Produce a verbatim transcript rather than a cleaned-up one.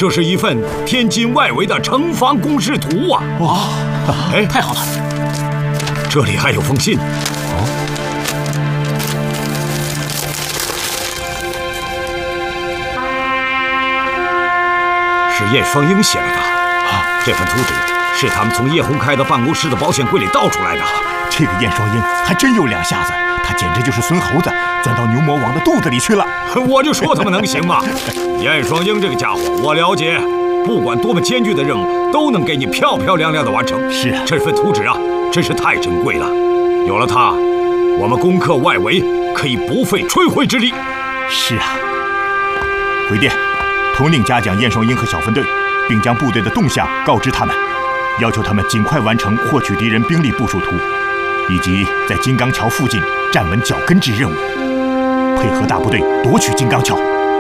这是一份天津外围的城防工事图啊！ 哇， 哎， 太好了！ 这里还有封信。 哦， 是叶双英写来的。啊，这份图纸是他们从叶洪开的办公室的保险柜里盗出来的。 这个燕双英还真有两下子，他简直就是孙猴子钻到牛魔王的肚子里去了。 我就说他们能行吗？燕双英这个家伙，我了解，不管多么艰巨的任务，都能给你漂漂亮亮的完成。 是啊， 这份图纸啊，真是太珍贵了。有了它，我们攻克外围可以不费吹灰之力。 是啊，回电，统领嘉奖燕双英和小分队，并将部队的动向告知他们，要求他们尽快完成获取敌人兵力部署图，以及在金刚桥附近站稳脚跟之任务，配合大部队夺取金刚桥。